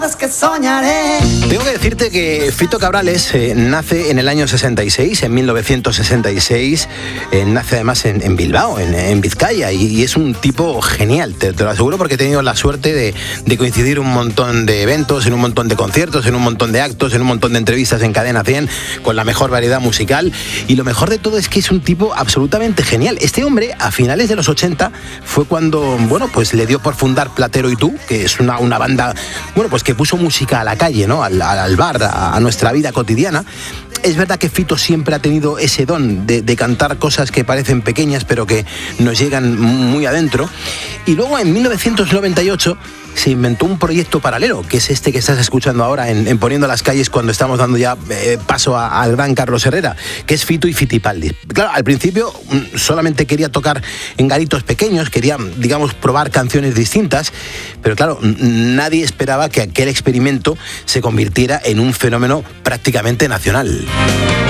que soñaré. Tengo que decirte que Fito Cabrales nace en el año 66, en 1966, nace además en Bilbao, en Vizcaya, y es un tipo genial, te lo aseguro, porque he tenido la suerte de coincidir un montón de eventos, en un montón de conciertos, en un montón de actos, en un montón de entrevistas en Cadena 100, con la mejor variedad musical, y lo mejor de todo es que es un tipo absolutamente genial. Este hombre, a finales de los 80, fue cuando, bueno, pues le dio por fundar Platero y Tú, que es una banda, bueno, pues que puso música a la calle, ¿no? Al bar, a nuestra vida cotidiana. Es verdad que Fito siempre ha tenido ese don de cantar cosas que parecen pequeñas, pero que nos llegan muy adentro. Y luego en 1998 se inventó un proyecto paralelo, que es este que estás escuchando ahora en Poniendo las Calles, cuando estamos dando ya paso al gran Carlos Herrera, que es Fito y Fitipaldi. Claro, al principio solamente quería tocar en garitos pequeños, quería, digamos, probar canciones distintas, pero claro, nadie esperaba que aquel experimento se convirtiera en un fenómeno prácticamente nacional.